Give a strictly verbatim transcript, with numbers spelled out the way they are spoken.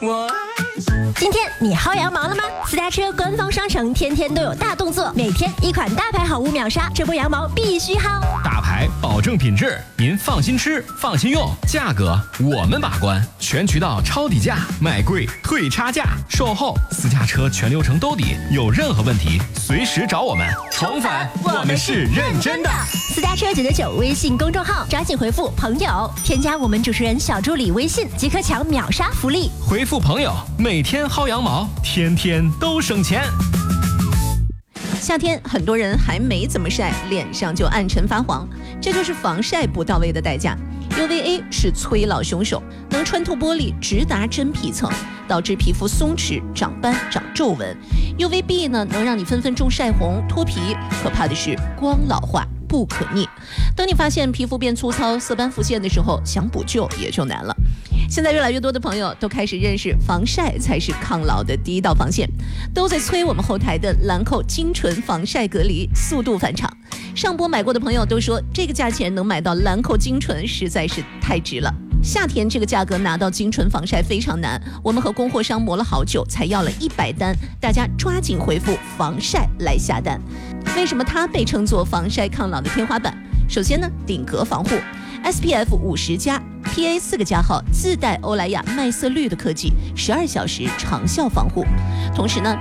今天你薅羊毛了吗？私家车官方商城天天都有大动作，每天一款大牌好物秒杀，这波羊毛必须薅。 大牌保证品质，您放心吃，放心用，价格我们把关，全渠道抄底价，买贵退差价，售后私家车全流程兜底，有任何问题随时找我们。宠粉，我们是认真的。 私家车九九九微信公众号，抓紧回复朋友，添加我们主持人小助理微信，即可抢秒杀福利。 回复朋友，每天薅羊毛，天天都省钱。 夏天很多人还没怎么晒，脸上就暗沉发黄，这就是防晒不到位的代价。U V A 是催老凶手，能穿透玻璃，直达真皮层，导致皮肤松弛、长斑、长皱纹。U V B 呢，能让你分分钟晒红、脱皮，可怕的是光老化不可逆。当你发现皮肤变粗糙、色斑浮现的时候，想补救也就难了。现在越来越多的朋友都开始认识防晒才是抗老的第一道防线，都在催我们后台的兰蔻精纯防晒隔离速度返场。上播买过的朋友都说，这个价钱能买到兰蔻精纯实在是太值了。夏天这个价格拿到精纯防晒非常难，我们和供货商磨了好久才要了一百单，大家抓紧回复防晒来下单。为什么它被称作防晒抗老的天花板？首先呢，顶格防护 S P F 五十加P A 四个加号，自带欧莱雅麦色绿的科技，十二小时长效防护。同时呢，